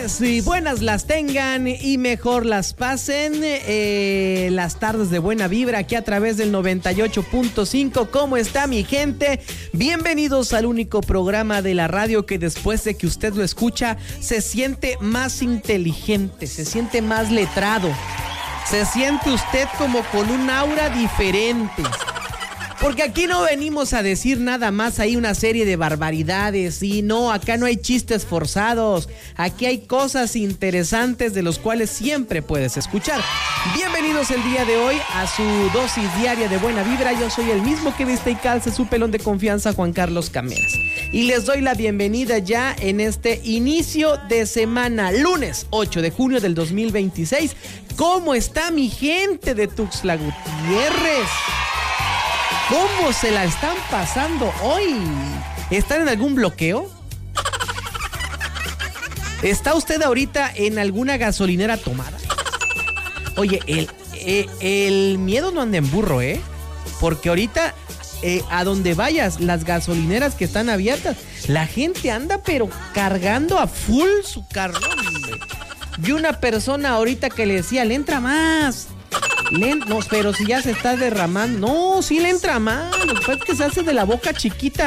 tardes y buenas las tengan y mejor las pasen. Las tardes de buena vibra aquí a través del 98.5. ¿Cómo está mi gente? Bienvenidos al único programa de la radio que después de que usted lo escucha se siente más inteligente, se siente más letrado. Se siente usted como con un aura diferente. Porque aquí no venimos a decir nada más ahí una serie de barbaridades. Y no, acá no hay chistes forzados. Aquí hay cosas interesantes de los cuales siempre puedes escuchar. Bienvenidos el día de hoy a su dosis diaria de buena vibra. Yo soy el mismo que viste y calza, su pelón de confianza, Juan Carlos Cameras. Y les doy la bienvenida ya en este inicio de semana, lunes 8 de junio del 2026. ¿Cómo está mi gente de Tuxtla Gutiérrez? ¿Cómo se la están pasando hoy? ¿Están en algún bloqueo? ¿Está usted ahorita en alguna gasolinera tomada? Oye, el miedo no anda en burro, ¿eh? Porque ahorita, a donde vayas, las gasolineras que están abiertas, la gente anda pero cargando a full su carro. Vi una persona ahorita que le decía, le entra más. No, pero si ya se está derramando. No, sí le entra más. Lo que pasa es que se hace de la boca chiquita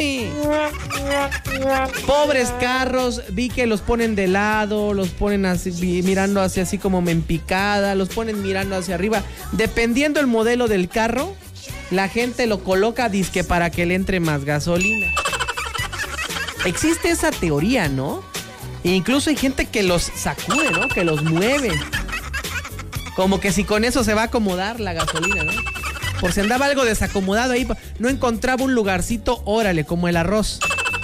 Pobres carros, vi que los ponen de lado, los ponen así, mirando hacia así como empicada, los ponen mirando hacia arriba. Dependiendo el modelo del carro, la gente lo coloca dizque para que le entre más gasolina. Existe esa teoría, ¿no? E incluso hay gente que los sacude, ¿no? Que los mueve. Como que si con eso se va a acomodar la gasolina, ¿no? Por si andaba algo desacomodado ahí, no encontraba un lugarcito, órale, como el arroz.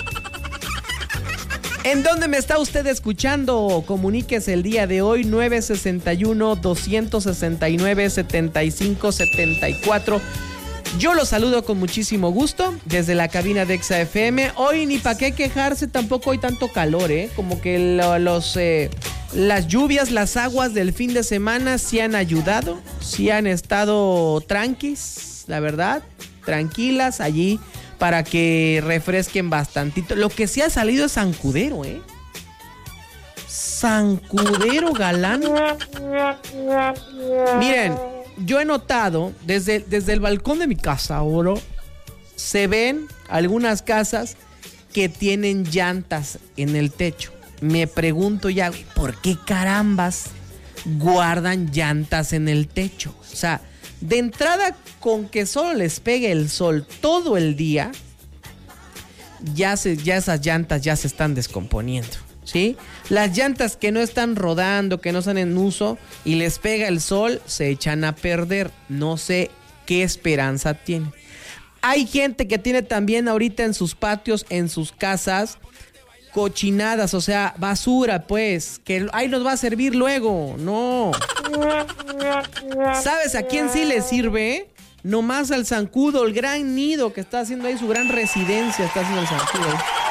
¿En dónde me está usted escuchando? Comuníquese el día de hoy, 961-269-7574. Yo los saludo con muchísimo gusto desde la cabina de Exa FM. Hoy ni para qué quejarse, tampoco hay tanto calor, ¿eh? Como que las lluvias, las aguas del fin de semana sí han ayudado, sí han estado tranquis, la verdad, tranquilas allí para que refresquen bastantito. Lo que sí ha salido es zancudero, ¿eh? Zancudero galán. Miren, yo he notado desde el balcón de mi casa, oro, se ven algunas casas que tienen llantas en el techo. Me pregunto ya, ¿por qué carambas guardan llantas en el techo? O sea, de entrada, con que solo les pegue el sol todo el día, ya esas llantas ya se están descomponiendo, ¿sí? Las llantas que no están rodando, que no están en uso y les pega el sol, se echan a perder. No sé qué esperanza tienen. Hay gente que tiene también ahorita en sus patios, en sus casas, cochinadas, o sea, basura, pues, que ahí nos va a servir luego. No. ¿Sabes a quién sí le sirve? Nomás al zancudo, el gran nido que está haciendo ahí, su gran residencia está haciendo el zancudo.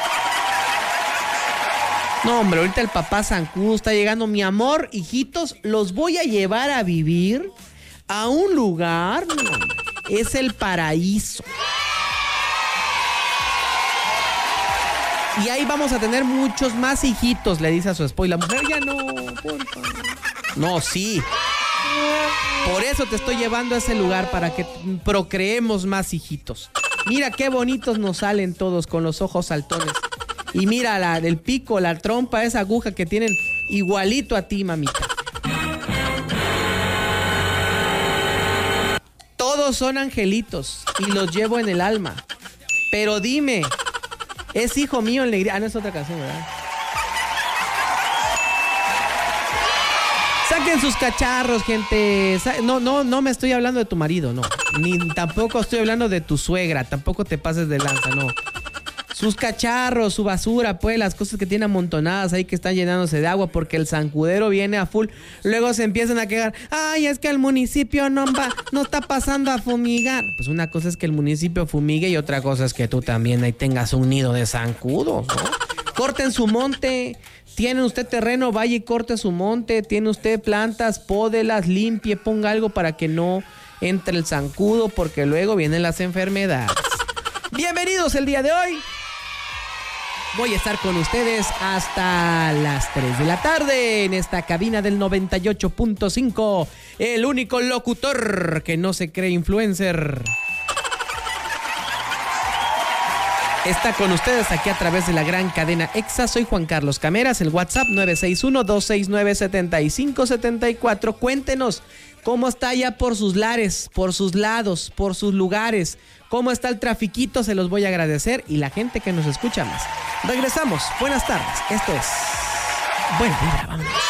No, hombre, ahorita el papá zancudo está llegando. Mi amor, hijitos, los voy a llevar a vivir a un lugar, no, es el paraíso. Y ahí vamos a tener muchos más hijitos, le dice a su esposa. Y la mujer, ya no, por favor. No, sí. Por eso te estoy llevando a ese lugar, para que procreemos más hijitos. Mira qué bonitos nos salen todos con los ojos saltones. Y mira el pico, la trompa, esa aguja que tienen igualito a ti, mamita. Todos son angelitos y los llevo en el alma. Pero dime, ¿es hijo mío el negrito? Ah, no, es otra canción, ¿verdad? Saquen sus cacharros, gente. No me estoy hablando de tu marido, no. Ni tampoco estoy hablando de tu suegra. Tampoco te pases de lanza, no. Sus cacharros, su basura, pues, las cosas que tienen amontonadas ahí que están llenándose de agua porque el zancudero viene a full. Luego se empiezan a quejar. Ay, es que el municipio no está pasando a fumigar. Pues una cosa es que el municipio fumigue y otra cosa es que tú también ahí tengas un nido de zancudos, ¿no? Corten su monte. Tiene usted terreno, vaya y corte su monte. Tiene usted plantas, pódelas, limpie, ponga algo para que no entre el zancudo porque luego vienen las enfermedades. Bienvenidos el día de hoy. Voy a estar con ustedes hasta las 3 de la tarde en esta cabina del 98.5. El único locutor que no se cree influencer. Está con ustedes aquí a través de la gran cadena EXA. Soy Juan Carlos Cameras, el WhatsApp 961-269-7574. Cuéntenos cómo está allá por sus lares, por sus lados, por sus lugares. Cómo está el trafiquito, se los voy a agradecer. Y la gente que nos escucha más. Regresamos. Buenas tardes. Esto es Buena Vibra. Vámonos.